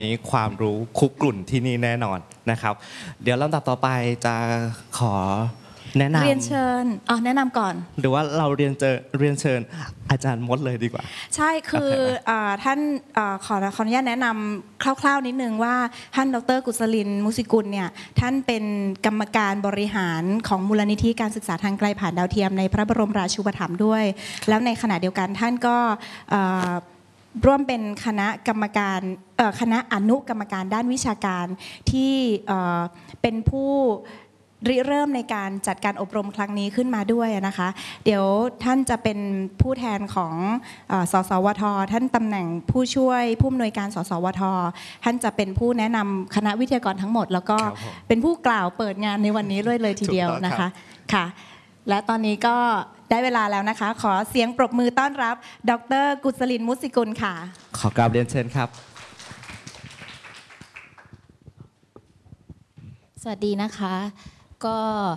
มีความรู้คุกรุ่นที่นี่แน่นอนนะครับเดี๋ยวลำดับต่อไปจะขอแนะนำเรียนเชิญแนะนำก่อนหรือว่าเราเรียนเชิญอาจารย์มดเลยดีกว่าใช่คือท่านขออนุญาตแนะนำคร่าวๆนิดนึงว่าท่านดร.กุศลินมุสิกุลเนี่ยท่านเป็นกรรมการบริหารของมูลนิธิการศึกษาทางไกลผ่านดาวเทียมในพระบรมราชูปถัมภ์ด้วยแล้วในขณะเดียวกันท่านก็ร่วมเป็นคณะกรรมการคณะอนุกรรมการด้านวิชาการที่เป็นผู้ริเริ่มในการจัดการอบรมครั้งนี้ขึ้นมาด้วยนะคะเดี๋ยวท่านจะเป็นผู้แทนของสสวท.ท่านตำแหน่งผู้ช่วยผู้อำนวยการสสวท.ท่านจะเป็นผู้แนะนำคณะวิทยากรทั้งหมดแล้วก็เป็นผู้กล่าวเปิดงานในวันนี้เลยทีเดียวนะคะค่ะและตอนนี้ก็ได้เวลาแล้วนะคะขอเสียงปรบมือต้อนรับดร.กุศลินมุสิกุลค่ะขอกราบเรียนเชิญครับสวัสดีนะคะก็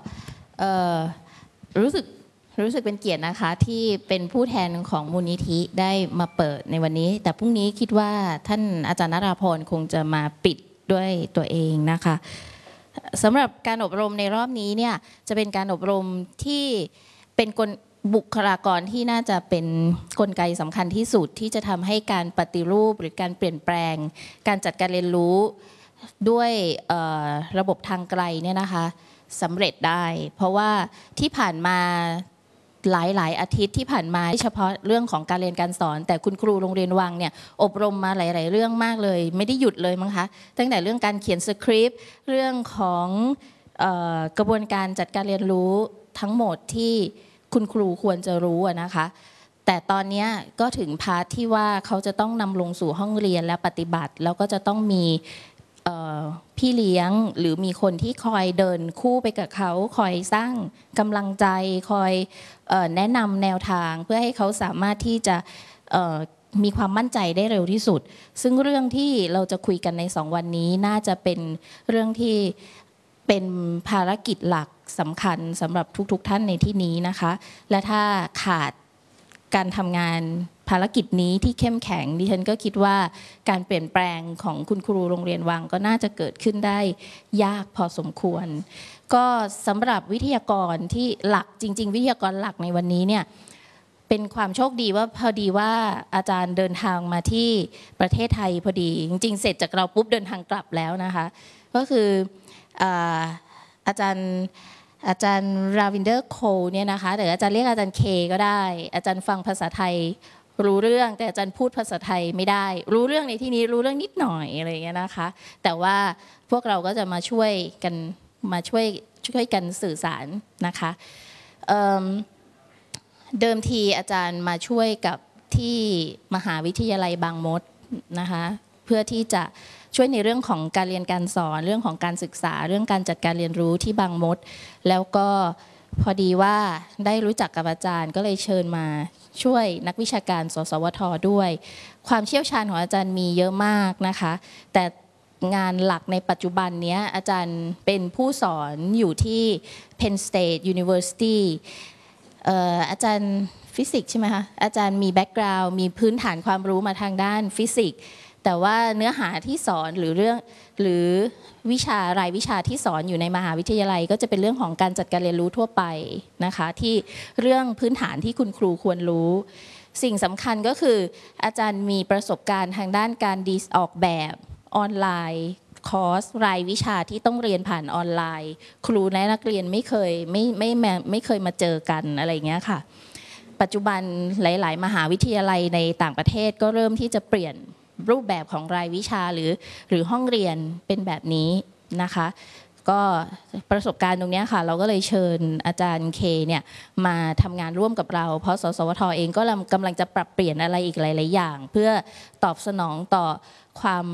รู้สึกเป็นเกียรตินะคะที่เป็นผู้แทนของมูลนิธิได้มาเปิดในวันนี้แต่พรุ่งนี้คิดว่าท่านอาจารย์นราพรคงจะมาปิดด้วยตัวเองนะคะสำหรับการอบรมในรอบนี้เนี่ยจะเป็นการอบรมที่เป็นบุคลากรที่น่าจะเป็นกลไกสำคัญที่สุดที่จะทำให้การปฏิรูปหรือการเปลี่ยนแปลงการจัดการเรียนรู้ด้วยระบบทางไกลเนี่ยนะคะสำเร็จได้เพราะว่าที่ผ่านมาหลายอาทิตย์ที่ผ่านมาเฉพาะเรื่องของการเรียนการสอนแต่คุณครูโรงเรียนวังเนี่ยอบรมมาหลายๆเรื่องมากเลยไม่ได้หยุดเลยมั้งคะตั้งแต่เรื่องการเขียนสคริปต์เรื่องของกระบวนการจัดการเรียนรู้ทั้งหมดที่คุณครูควรจะรู้นะคะแต่ตอนนี้ก็ถึงพาร์ทที่ว่าเขาจะต้องนำลงสู่ห้องเรียนและปฏิบัติแล้วก็จะต้องมีพี่เลี้ยงหรือมีคนที่คอยเดินคู่ไปกับเขาคอยสร้างกำลังใจคอยแนะนำแนวทางเพื่อให้เขาสามารถที่จะมีความมั่นใจได้เร็วที่สุดซึ่งเรื่องที่เราจะคุยกันใน2 วันนี้น่าจะเป็นเรื่องที่เป็นภารกิจหลักสำคัญสำหรับทุกท่านในที่นี้นะคะและถ้าขาดการทำงานภารกิจนี้ที่เข้มแข็งดิฉันก็คิดว่าการเปลี่ยนแปลงของคุณครูโรงเรียนวังก็น่าจะเกิดขึ้นได้ยากพอสมควรก็สำหรับวิทยากรที่หลักจริงๆวิทยากรหลักในวันนี้เนี่ยเป็นความโชคดีว่าพอดีว่าอาจารย์เดินทางมาที่ประเทศไทยพอดีจริงๆเสร็จจากเราปุ๊บเดินทางกลับแล้วนะคะก็คืออาจารย์ราวินเดอร์โคเนี่ยนะคะหรืออาจารย์เรียกอาจารย์เคก็ได้อาจารย์ฟังภาษาไทยรู้เรื่องแต่อาจารย์พูดภาษาไทยไม่ได้รู้เรื่องในที่นี้รู้เรื่องนิดหน่อยอะไรอย่างเงี้ยนะคะแต่ว่าพวกเราก็จะมาช่วยกันสื่อสารนะคะเดิมทีอาจารย์มาช่วยกับที่มหาวิทยาลัยบางมดนะคะเพื่อที่จะช่วยในเรื่องของการเรียนการสอนเรื่องของการศึกษาเรื่องการจัดการเรียนรู้ที่บางมดแล้วก็พอดีว่าได้รู้จักกับอาจารย์ก็เลยเชิญมาช่วยนักวิชาการสสวท.ด้วยความเชี่ยวชาญของอาจารย์มีเยอะมากนะคะแต่งานหลักในปัจจุบันนี้อาจารย์เป็นผู้สอนอยู่ที่ Penn State University อาจารย์ฟิสิกส์ใช่ไหมคะอาจารย์มีแบ็กกราวด์มีพื้นฐานความรู้มาทางด้านฟิสิกส์แต่ว่าเนื้อหาที่สอนหรือรายวิชาที่สอนอยู่ในมหาวิทยาลัยก็จะเป็นเรื่องของการจัดการเรียนรู้ทั่วไปนะคะที่เรื่องพื้นฐานที่คุณครูควรรู้สิ่งสำคัญก็คืออาจารย์มีประสบการณ์ทางด้านการออกแบบออนไลน์คอร์สรายวิชาที่ต้องเรียนผ่านออนไลน์ครูและนักเรียนไม่เคยมาเจอกันอะไรอย่างเงี้ยค่ะปัจจุบันหลายๆมหาวิทยาลัยในต่างประเทศก็เริ่มที่จะเปลี่ยนรูปแบบของรายวิชาหรือห้องเรียนเป็นแบบนี้นะคะก็ประสบการณ์ตรงนี้ค่ะเราก็เลยเชิญอาจารย์เคเนี่ยมาทำงานร่วมกับเราเพราะสสวท.เองก็กำลังจะปรับเปลี่ยนอะไรอีกหลายๆอย่างเพื่อตอบสนองต่อความ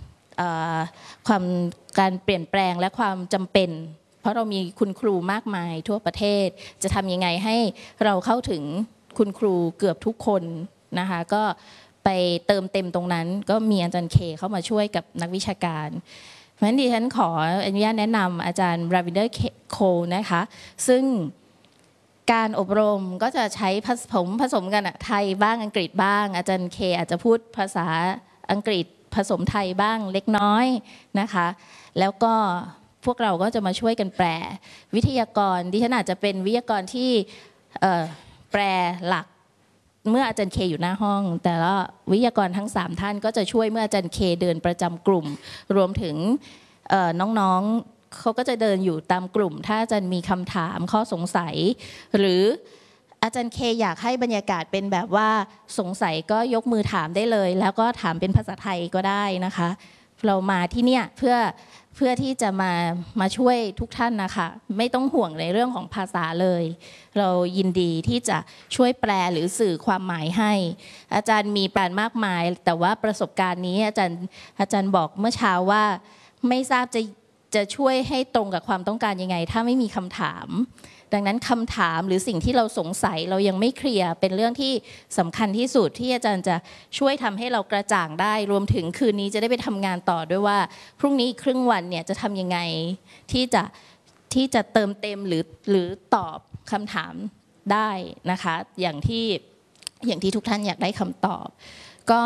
การเปลี่ยนแปลงและความจำเป็นเพราะเรามีคุณครูมากมายทั่วประเทศจะทำยังไงให้เราเข้าถึงคุณครูเกือบทุกคนนะคะก็ไปเติมเต็มตรงนั้นก็มีอาจารย์เคเข้ามาช่วยกับนักวิชาการเพราะฉะนั้นดิฉันขออนุญาตแนะนำอาจารย์ราวินเดอร์โคนะคะซึ่งการอบรมก็จะใช้ผสมกันไทยบ้างอังกฤษบ้างอาจารย์เคอาจจะพูดภาษาอังกฤษผผสมไทยบ้างเล็กน้อยนะคะแล้วก็พวกเราก็จะมาช่วยกันแปลวิทยากรดิฉันอาจจะเป็นวิทยากรที่แปลหลักเมื่ออาจารย์เคอยู่หน้าห้องแต่ละวิทยากรทั้ง3ท่านก็จะช่วยเมื่ออาจารย์เคเดินประจำกลุ่มรวมถึงน้องๆเขาก็จะเดินอยู่ตามกลุ่มถ้าอาจารย์มีคำถามข้อสงสัยหรืออาจารย์เคอยากให้บรรยากาศเป็นแบบว่าสงสัยก็ยกมือถามได้เลยแล้วก็ถามเป็นภาษาไทยก็ได้นะคะเรามาที่เนี่ยเพื่อที่จะมาช่วยทุกท่านนะคะไม่ต้องห่วงในเรื่องของภาษาเลยเรายินดีที่จะช่วยแปลหรือสื่อความหมายให้อาจารย์มีแปลมากมายแต่ว่าประสบการณ์นี้อาจารย์บอกเมื่อเช้าว่าไม่ทราบจะช่วยให้ตรงกับความต้องการยังไงถ้าไม่มีคำถามดังนั้นคำถามหรือสิ่งที่เราสงสัยเรายังไม่เคลียร์เป็นเรื่องที่สำคัญที่สุดที่อาจารย์จะช่วยทำให้เรากระจ่างได้รวมถึงคืนนี้จะได้ไปทำงานต่อด้วยว่าพรุ่งนี้ครึ่งวันเนี่ยจะทำยังไงที่จะเติมเต็มหรือตอบคำถามได้นะคะอย่างที่ทุกท่านอยากได้คำตอบก็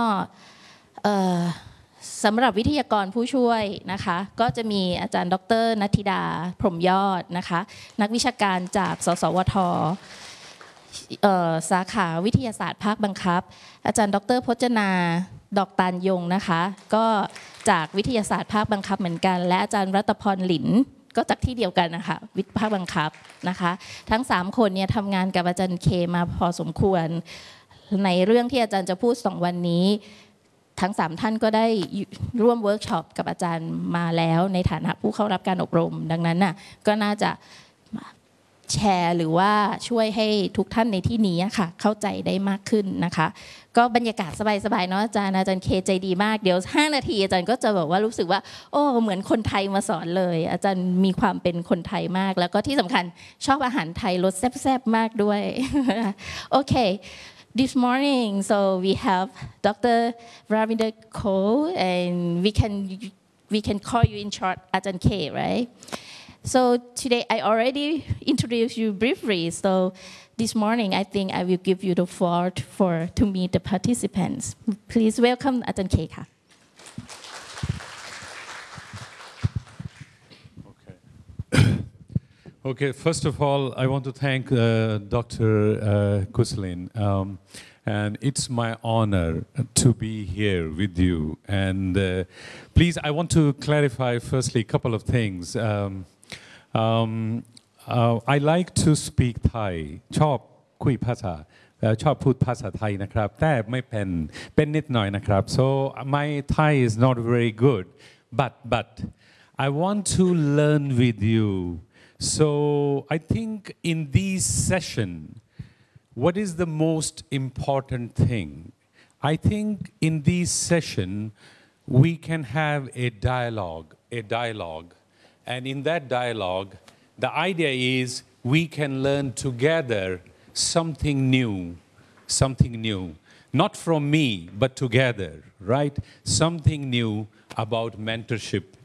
สำหรับวิทยากรผู้ช่วยนะคะก็จะมีอาจารย์ดร.ณัฐิดาพรหมยอดนะคะนักวิชาการจากสสวท.สาขาวิทยาศาสตร์ภาคบังคับอาจารย์ดร.พจนาดอกตาลยงนะคะก็จากวิทยาศาสตร์ภาคบังคับเหมือนกันและอาจารย์รัตพรหลินก็จากที่เดียวกันนะคะวิทย์ภาคบังคับนะคะทั้ง3คนเนี่ยทำงานกับอาจารย์เคมาพอสมควรในเรื่องที่อาจารย์จะพูด2วันนี้ทั้ง3ท่านก็ได้ร่วมเวิร์กช็อปกับอาจารย์มาแล้วในฐานะผู้เข้ารับการอบรมดังนั้นน่ะก็น่าจะแชร์หรือว่าช่วยให้ทุกท่านในที่นี้ค่ะเข้าใจได้มากขึ้นนะคะก็บรรยากาศสบายๆเนาะอาจารย์เคใจดีมากเดี๋ยว5นาทีอาจารย์ก็จะแบบว่ารู้สึกว่าโอ้เหมือนคนไทยมาสอนเลยอาจารย์มีความเป็นคนไทยมากแล้วก็ที่สำคัญชอบอาหารไทยรสแซ่บๆมากด้วยโอเคThis morning, so we have Dr. Ravinder Kaur, and we can call you in short Ajahn K, right? So today I already introduced you briefly. So this morning I think I will give you the floor to meet the participants. Please welcome Ajahn K. Ka. Okay, first of all, I want to thank Dr. Kuslin. And it's my honor to be here with you. And please, I want to clarify firstly a couple of things. I like to speak Thai. ชอบคุยภาษาชอบพูดภาษาไทยนะครับแต่ไม่เป็นนิดหน่อยนะครับ so my Thai is not very good but I want to learn with you. So I think in this session, what is the most important thing? I think in this session, we can have a dialogue. And in that dialogue, the idea is we can learn together something new. Not from me, but together, right? Something new about mentorship